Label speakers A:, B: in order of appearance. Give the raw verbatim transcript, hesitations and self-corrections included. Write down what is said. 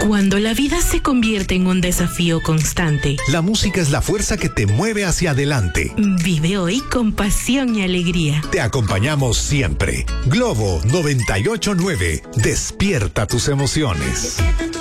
A: Cuando la vida se convierte en un desafío constante,
B: la música es la fuerza que te mueve hacia adelante.
A: Vive hoy con pasión y alegría.
B: Te acompañamos siempre. Globo noventa y ocho nueve. Despierta tus emociones.